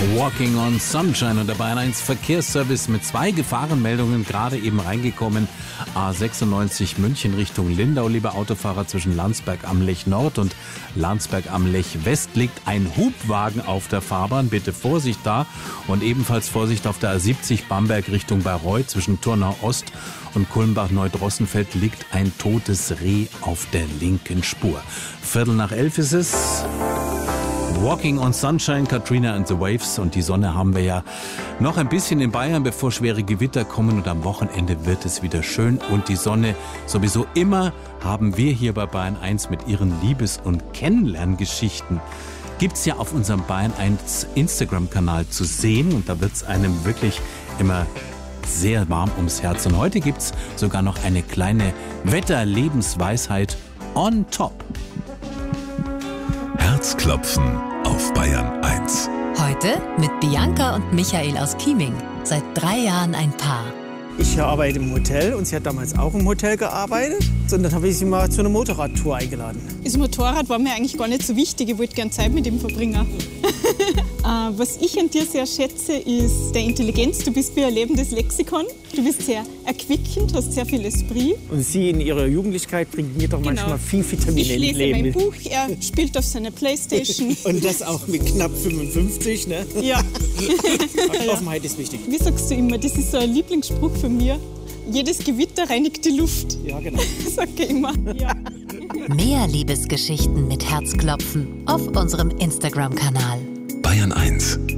Walking on Sunshine und der Bayern 1 Verkehrsservice mit 2 Gefahrenmeldungen gerade eben reingekommen. A96 München Richtung Lindau, liebe Autofahrer, zwischen Landsberg am Lech Nord und Landsberg am Lech West liegt ein Hubwagen auf der Fahrbahn. Bitte Vorsicht da und ebenfalls Vorsicht auf der A70 Bamberg Richtung Bayreuth. Zwischen Turnau Ost und Kulmbach-Neudrossenfeld liegt ein totes Reh auf der linken Spur. 10:15 ist es. Walking on Sunshine, Katrina and the Waves, und die Sonne haben wir ja noch ein bisschen in Bayern, bevor schwere Gewitter kommen, und am Wochenende wird es wieder schön und die Sonne sowieso immer haben wir hier bei Bayern 1 mit ihren Liebes- und Kennenlerngeschichten. Gibt's ja auf unserem Bayern 1 Instagram-Kanal zu sehen und da wird's einem wirklich immer sehr warm ums Herz. Und heute gibt's sogar noch eine kleine Wetterlebensweisheit on top. Herzklopfen auf Bayern 1. Heute mit Bianca und Michael aus Chieming. Seit 3 Jahren ein Paar. Ich arbeite im Hotel und sie hat damals auch im Hotel gearbeitet. Und dann habe ich sie mal zu einer Motorradtour eingeladen. Das Motorrad war mir eigentlich gar nicht so wichtig. Ich wollte gerne Zeit mit ihm verbringen. Was ich an dir sehr schätze, ist der Intelligenz. Du bist wie ein lebendes Lexikon. Du bist sehr erquickend, hast sehr viel Esprit. Und sie in ihrer Jugendlichkeit bringt mir doch manchmal viel Vitamine ins Leben. Ich lese mein Buch, er spielt auf seiner Playstation. Und das auch mit knapp 55, ne? Ja. Offenheit ist wichtig. Wie sagst du immer, das ist so ein Lieblingsspruch von mir. Jedes Gewitter reinigt die Luft. Ja, genau. Sag ich immer. Ja. Mehr Liebesgeschichten mit Herzklopfen auf unserem Instagram-Kanal. Bayern 1